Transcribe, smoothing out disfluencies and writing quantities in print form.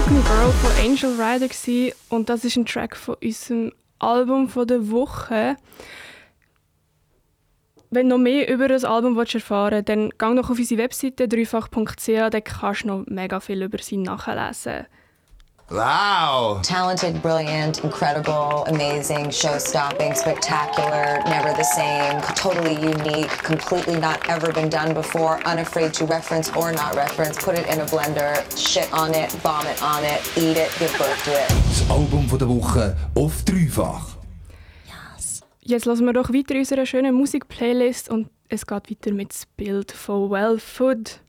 Broken Girl von Angel Rider gewesen, und das ist ein Track von unserem Album von der Woche. Wenn du noch mehr über das Album erfahren willst, dann geh noch auf unsere Webseite dreifach.ch, da kannst du noch mega viel über sie nachlesen. Wow! Talented, brilliant, incredible, amazing, show-stopping, spectacular, never the same, totally unique, completely not ever been done before, unafraid to reference or not reference, put it in a blender, shit on it, vomit on it, eat it, give birth to it. Das Album von der Woche auf dreifach. Yes. Jetzt hören wir doch weiter in unserer schönen Musikplaylist und es geht weiter mit dem Bild von Well Food.